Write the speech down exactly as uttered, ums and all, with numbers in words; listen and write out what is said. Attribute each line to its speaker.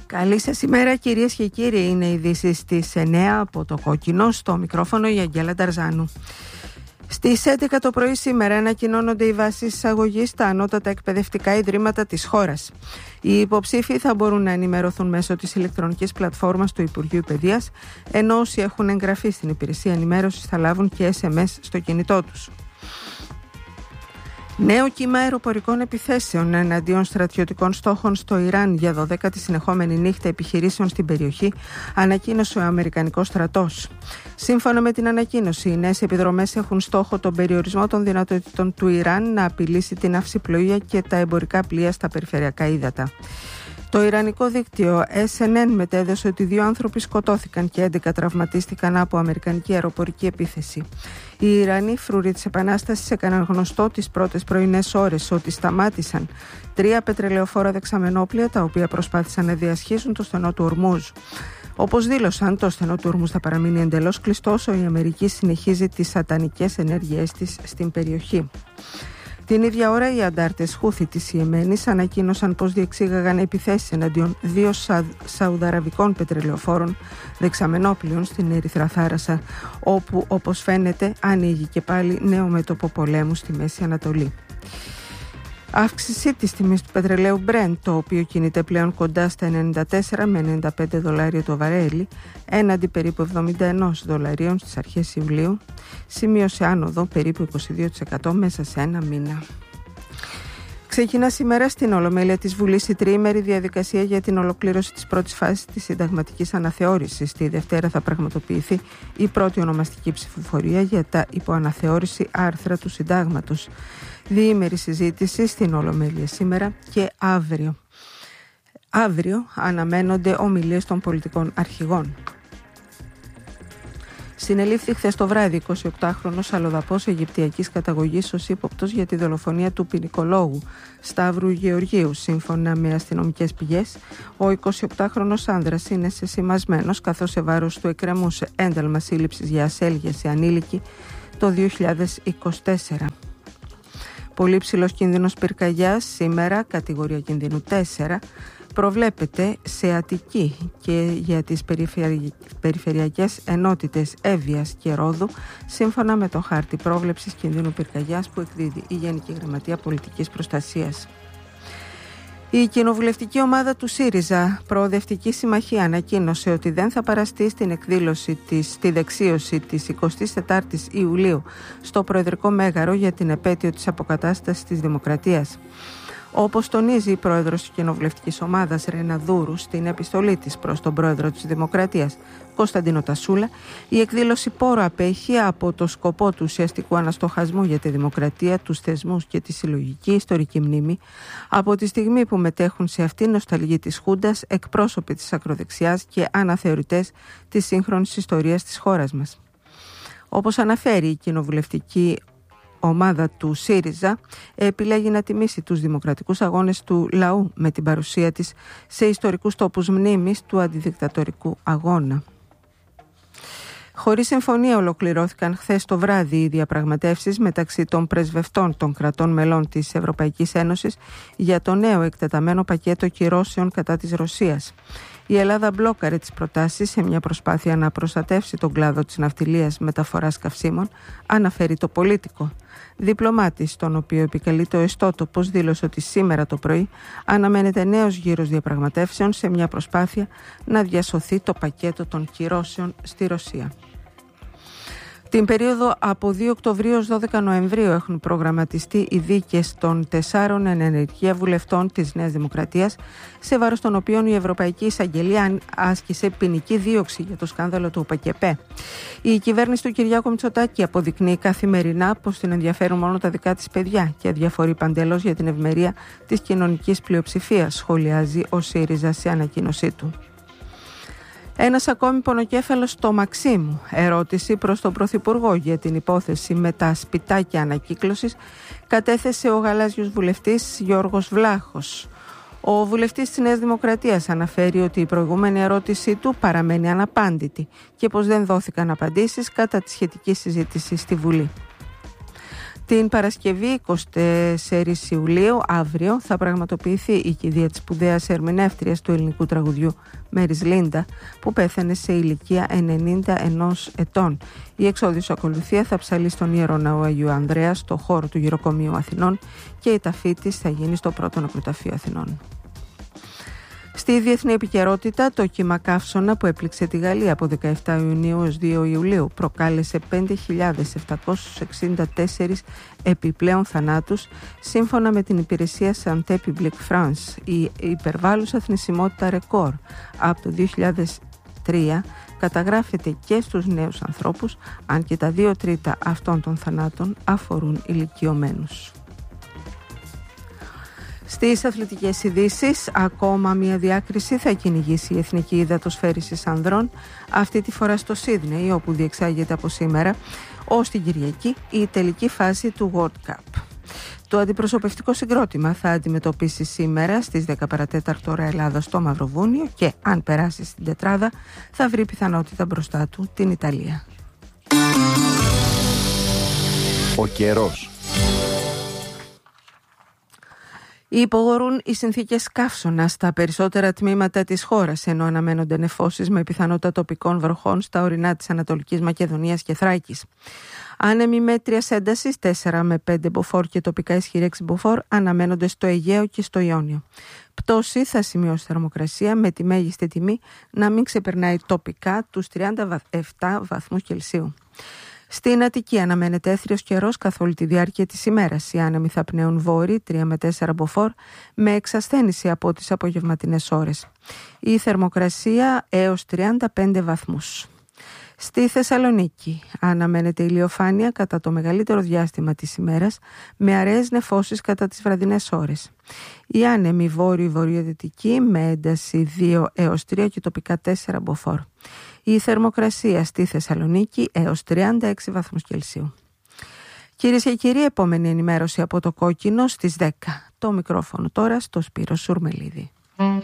Speaker 1: Καλή σας ημέρα, κυρίες και κύριοι. Είναι οι ειδήσεις στις εννέα από το Κόκκινο. Στο μικρόφωνο η Αγγέλα Νταρζάνου. Στις έντεκα το πρωί σήμερα ανακοινώνονται οι βάσεις εισαγωγής στα ανώτατα εκπαιδευτικά ιδρύματα της χώρας. Οι υποψήφοι θα μπορούν να ενημερωθούν μέσω της ηλεκτρονικής πλατφόρμας του Υπουργείου Παιδείας, ενώ όσοι έχουν εγγραφεί στην υπηρεσία ενημέρωσης θα λάβουν και ες εμ ες στο κινητό τους. Νέο κύμα αεροπορικών επιθέσεων εναντίον στρατιωτικών στόχων στο Ιράν για δωδέκατη συνεχόμενη νύχτα επιχειρήσεων στην περιοχή, ανακοίνωσε ο Αμερικανικός στρατός. Σύμφωνα με την ανακοίνωση, οι νέες επιδρομές έχουν στόχο τον περιορισμό των δυνατοτήτων του Ιράν να απειλήσει την ναυσιπλοεία και τα εμπορικά πλοία στα περιφερειακά ύδατα. Το Ιρανικό δίκτυο ες εν εν μετέδωσε ότι δύο άνθρωποι σκοτώθηκαν και έντεκα τραυματίστηκαν από αμερικανική αεροπορική επίθεση. Οι Ιρανοί φρουροί της Επανάστασης έκαναν γνωστό τις πρώτες πρωινές ώρες ότι σταμάτησαν τρία πετρελαιοφόρα δεξαμενόπλια τα οποία προσπάθησαν να διασχίσουν το στενό του Ορμούζ. Όπως δήλωσαν, το στενό του Ορμούζ θα παραμείνει εντελώς κλειστό όσο η Αμερική συνεχίζει τις σατανικές ενέργειές της στην περιοχή. Την ίδια ώρα, οι αντάρτες Χούθι της Ιεμένης ανακοίνωσαν πως διεξήγαγαν επιθέσεις εναντίον δύο σα... σαουδαραβικών πετρελαιοφόρων δεξαμενόπλειων στην Ερυθρά Θάλασσα, όπου, όπως φαίνεται, ανοίγει και πάλι νέο μέτωπο πολέμου στη Μέση Ανατολή. Αύξηση της τιμής του πετρελαίου Brent, το οποίο κινείται πλέον κοντά στα ενενήντα τέσσερα με ενενήντα πέντε δολάρια το βαρέλι, έναντι περίπου εβδομήντα ένα δολαρίων στις αρχές Ιουλίου, σημείωσε άνοδο περίπου είκοσι δύο τοις εκατό μέσα σε ένα μήνα. Ξεκινά σήμερα στην Ολομέλεια της Βουλής η τριήμερη διαδικασία για την ολοκλήρωση της πρώτης φάσης της συνταγματικής αναθεώρησης. Τη Δευτέρα θα πραγματοποιηθεί η πρώτη ονομαστική ψηφοφορία για τα υποαναθεώρηση άρθρα του Συντάγματος. Διήμερη συζήτηση στην Ολομέλεια σήμερα και αύριο. Αύριο αναμένονται ομιλίες των πολιτικών αρχηγών. Συνελήφθη χθες το βράδυ εικοσιοκτάχρονος αλλοδαπός Αιγυπτιακής καταγωγής ως ύποπτος για τη δολοφονία του ποινικολόγου Σταύρου Γεωργίου. Σύμφωνα με αστυνομικές πηγές, ο εικοσιοκτάχρονος άνδρας είναι σεσημασμένος καθώς σε βάρος του εκκρεμούσε ένταλμα σύλληψης για ασέλγεια σε ανήλικη το δύο χιλιάδες είκοσι τέσσερα. Πολύ ψηλός κίνδυνος πυρκαγιάς σήμερα, κατηγορία κινδύνου τέσσερα, προβλέπεται σε Αττική και για τις περιφερειακές ενότητες Εύβοιας και Ρόδου, σύμφωνα με το χάρτη πρόβλεψης κινδύνου πυρκαγιάς που εκδίδει η Γενική Γραμματεία Πολιτικής Προστασίας. Η κοινοβουλευτική ομάδα του ΣΥΡΙΖΑ, Προοδευτική Συμμαχία, ανακοίνωσε ότι δεν θα παραστεί στην εκδήλωση της, στη δεξίωση της εικοστής τετάρτης Ιουλίου στο Προεδρικό Μέγαρο για την επέτειο της αποκατάστασης της Δημοκρατίας. Όπως τονίζει η πρόεδρος της κοινοβουλευτικής ομάδας Ρένα Δούρου στην επιστολή της προς τον πρόεδρο της Δημοκρατίας Κωνσταντίνο Τασούλα, η εκδήλωση πόρο απέχει από το σκοπό του ουσιαστικού αναστοχασμού για τη δημοκρατία, τους θεσμούς και τη συλλογική ιστορική μνήμη, από τη στιγμή που μετέχουν σε αυτήν νοσταλγή της Χούντας εκπρόσωποι της ακροδεξιάς και αναθεωρητές της σύγχρονης ιστορίας της χώρας μας. Όπως αναφέρει η κοινοβουλευτική ομάδα του ΣΥΡΙΖΑ, επιλέγει να τιμήσει τους δημοκρατικούς αγώνες του λαού με την παρουσία της σε ιστορικούς τόπους μνήμης του αντιδικτατορικού αγώνα. Χωρίς συμφωνία ολοκληρώθηκαν χθες το βράδυ οι διαπραγματεύσεις μεταξύ των πρεσβευτών των κρατών μελών της Ευρωπαϊκής Ένωσης για το νέο εκτεταμένο πακέτο κυρώσεων κατά της Ρωσίας. Η Ελλάδα μπλόκαρε τις προτάσεις σε μια προσπάθεια να προστατεύσει τον κλάδο της ναυτιλίας μεταφοράς καυσίμων, αναφέρει το Πολίτικο. Διπλωμάτης, τον οποίο επικαλεί το Εστότοπος, δήλωσε ότι σήμερα το πρωί αναμένεται νέος γύρος διαπραγματεύσεων σε μια προσπάθεια να διασωθεί το πακέτο των κυρώσεων στη Ρωσία. Την περίοδο από δύο Οκτωβρίου έως δώδεκα Νοεμβρίου έχουν προγραμματιστεί οι δίκες των τεσσάρων εν ενεργεία βουλευτών της Νέας Δημοκρατίας, σε βάρος των οποίων η Ευρωπαϊκή Εισαγγελία άσκησε ποινική δίωξη για το σκάνδαλο του ΟΠΑΚΕΠΕ. Η κυβέρνηση του Κυριάκου Μητσοτάκη αποδεικνύει καθημερινά πως την ενδιαφέρουν μόνο τα δικά της παιδιά και αδιαφορεί παντελώς για την ευμερία της κοινωνικής πλειοψηφίας, σχολιάζει ο ΣΥΡΙΖΑ σε ανακοίνωσή του. Ένας ακόμη πονοκέφαλος στο Μαξίμου. Ερώτηση προς τον Πρωθυπουργό για την υπόθεση με τα σπιτάκια ανακύκλωσης κατέθεσε ο γαλάζιος βουλευτής Γιώργος Βλάχος. Ο βουλευτής της Νέας Δημοκρατίας αναφέρει ότι η προηγούμενη ερώτησή του παραμένει αναπάντητη και πως δεν δόθηκαν απαντήσεις κατά τη σχετική συζήτηση στη Βουλή. Την Παρασκευή εικοστή τρίτη Ιουλίου, αύριο, θα πραγματοποιηθεί η κηδεία της σπουδαίας ερμηνεύτριας του ελληνικού τραγουδιού Μέρις Λίντα, που πέθανε σε ηλικία ενενήντα ενός ετών. Η εξόδιος ακολουθία θα ψαλεί στον Ιερό Ναό Αγίου Ανδρέα, στο χώρο του Γεροκομείου Αθηνών, και η ταφή της θα γίνει στο πρώτο νεκροταφείο Αθηνών. Στη διεθνή επικαιρότητα, το κύμα καύσωνα που έπληξε τη Γαλλία από δεκαεπτά Ιουνίου έως δύο Ιουλίου προκάλεσε πέντε χιλιάδες επτακόσιους εξήντα τέσσερις επιπλέον θανάτους, σύμφωνα με την υπηρεσία Santé Publique France. Η υπερβάλλουσα θνησιμότητα ρεκόρ από το δύο χιλιάδες τρία καταγράφεται και στους νέους ανθρώπους, αν και τα δύο τρίτα αυτών των θανάτων αφορούν ηλικιωμένους. Στις αθλητικές ειδήσεις, ακόμα μια διάκριση θα κυνηγήσει η Εθνική Υδατοσφαίριση Ανδρών, αυτή τη φορά στο Σίδνεϊ, όπου διεξάγεται από σήμερα ως την Κυριακή η τελική φάση του World Cup. Το αντιπροσωπευτικό συγκρότημα θα αντιμετωπίσει σήμερα στις δέκα παρά τέταρτο ώρα Ελλάδα στο Μαυροβούνιο και, αν περάσει στην τετράδα, θα βρει πιθανότητα μπροστά του την Ιταλία.
Speaker 2: Ο καιρός.
Speaker 1: Υπογορούν οι συνθήκες καύσωνα στα περισσότερα τμήματα της χώρας, ενώ αναμένονται νεφώσεις με πιθανότητα τοπικών βροχών στα ορεινά της Ανατολικής Μακεδονίας και Θράκης. Άνεμοι μέτριας έντασης τέσσερα με πέντε μποφόρ και τοπικά ισχυρή έξι μποφόρ αναμένονται στο Αιγαίο και στο Ιόνιο. Πτώση θα σημειώσει θερμοκρασία με τη μέγιστη τιμή να μην ξεπερνάει τοπικά τους τριάντα επτά βαθμούς Κελσίου. Στην Αττική αναμένεται έθριος καιρός καθ' όλη τη διάρκεια της ημέρας. Οι άνεμοι θα πνέουν βόρειοι τρία με τέσσερα μποφόρ με εξασθένηση από τις απογευματινές ώρες. Η θερμοκρασία έως τριάντα πέντε βαθμούς. Στη Θεσσαλονίκη αναμένεται ηλιοφάνεια κατά το μεγαλύτερο διάστημα της ημέρας, με αραιές νεφώσεις κατά τις βραδινές ώρες. Οι άνεμοι βόρειο-βορειοδυτικοί με ένταση δύο έως τρία και τοπικά τέσσερα μποφόρ. Η θερμοκρασία στη Θεσσαλονίκη έως τριάντα έξι βαθμούς Κελσίου. Κυρίες και κύριοι, επόμενη ενημέρωση από το Κόκκινο στις δέκα. Το μικρόφωνο τώρα στο Σπύρο Σουρμελίδη.